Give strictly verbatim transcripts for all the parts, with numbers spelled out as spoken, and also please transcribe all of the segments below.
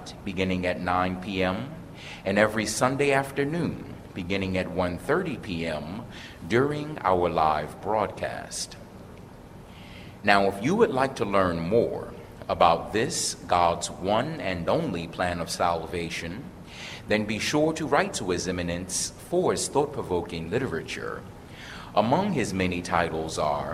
night beginning at nine p.m. and every Sunday afternoon beginning at one thirty p.m. during our live broadcast. Now, if you would like to learn more about this, God's one and only plan of salvation, then be sure to write to His Eminence for his thought-provoking literature. Among his many titles are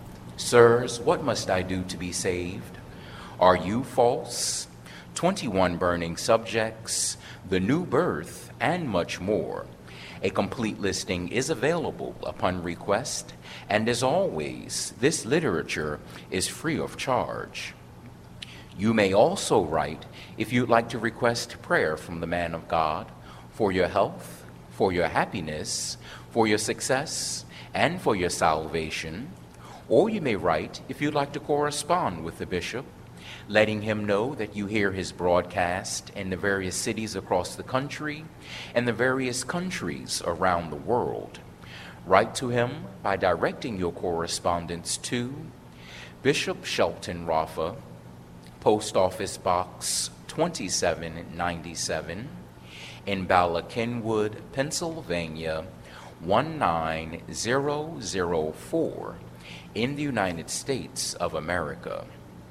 Sirs, What Must I Do to Be Saved? Are You False? twenty-one Burning Subjects, The New Birth, and much more. A complete listing is available upon request, and as always, this literature is free of charge. You may also write if you'd like to request prayer from the man of God for your health, for your happiness, for your success, and for your salvation. Or you may write if you'd like to correspond with the bishop, letting him know that you hear his broadcast in the various cities across the country and the various countries around the world. Write to him by directing your correspondence to Bishop Shelton Rafa, Post Office Box twenty-seven ninety-seven, in Bala Kenwood, Pennsylvania, one nine zero zero four, in the United States of America.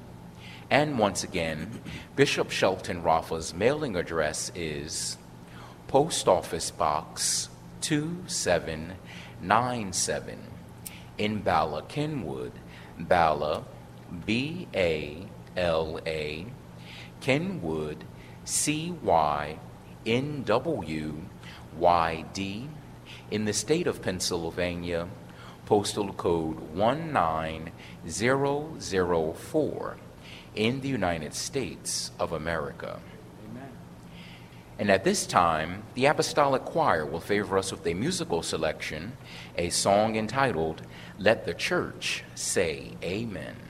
And once again, Bishop Shelton Rafa's mailing address is Post Office Box two seven nine seven, in Bala Kenwood, Bala, B A L A, Kenwood, C Y N W Y D, in the state of Pennsylvania, postal code one nine zero zero four, in the United States of America. Amen. And at this time, the Apostolic Choir will favor us with a musical selection, a song entitled, Let the Church Say Amen.